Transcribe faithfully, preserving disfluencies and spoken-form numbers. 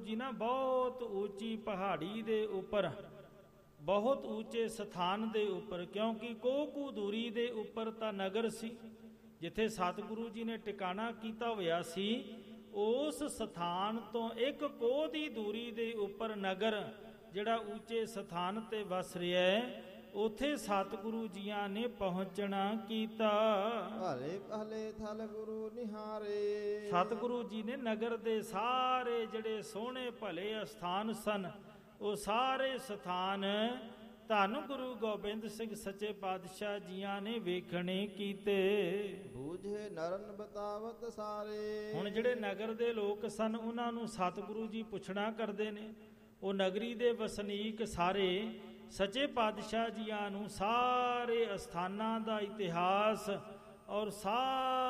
ਜੀ ਨਾ ਬਹੁਤ ਉੱਚੀ ਪਹਾੜੀ ਦੇ ਉੱਪਰ, ਬਹੁਤ ਉੱਚੇ ਸਥਾਨ ਦੇ ਉੱਪਰ, ਕਿਉਂਕਿ ਕੋਹ ਕੁ ਦੂਰੀ ਦੇ ਉੱਪਰ ਤਾਂ ਨਗਰ ਸੀ ਜਿੱਥੇ ਸਤਿਗੁਰੂ ਜੀ ਨੇ ਟਿਕਾਣਾ ਕੀਤਾ ਹੋਇਆ ਸੀ। ਉਸ ਸਥਾਨ ਤੋਂ ਇੱਕ ਕੋਹ ਦੀ ਦੂਰੀ ਦੇ ਉੱਪਰ ਨਗਰ ਜਿਹੜਾ ਉੱਚੇ ਸਥਾਨ ਤੇ ਵਸ ਰਿਹਾ ਹੈ, ਉਥੇ ਸਤਿਗੁਰੂ ਜੀਆਂ ਨੇ ਪਹੁੰਚਣਾ ਕੀਤਾ। ਭਲੇ ਭਲੇ ਥਲ ਗੁਰੂ ਨਿਹਾਰੇ। ਸਤਿਗੁਰੂ ਜੀ ਨੇ ਨਗਰ ਦੇ ਸਾਰੇ ਜਿਹੜੇ ਸੋਹਣੇ ਭਲੇ ਅਸਥਾਨ ਸਨ, ਉਹ ਸਾਰੇ ਸਥਾਨ ਧੰਨ ਗੁਰੂ ਗੋਬਿੰਦ ਸਿੰਘ ਸੱਚੇ ਪਾਤਸ਼ਾਹ ਜੀਆਂ ਨੇ ਵੇਖਣੇ ਕੀਤੇ। ਬੂਝੇ ਨਰਨ ਬਤਾਵਤ ਸਾਰੇ। ਹੁਣ ਜਿਹੜੇ ਨਗਰ ਦੇ ਲੋਕ ਸਨ ਉਹਨਾਂ ਨੂੰ ਸਤਿਗੁਰੂ ਜੀ ਪੁੱਛਣਾ ਕਰਦੇ ਨੇ। ਉਹ ਨਗਰੀ ਦੇ ਵਸਨੀਕ ਸਾਰੇ ਸੱਚੇ ਪਾਤਸ਼ਾਹ ਜੀਆਂ ਨੂੰ ਸਾਰੇ ਅਸਥਾਨਾਂ ਦਾ ਇਤਿਹਾਸ ਔਰ ਸਾਰੇ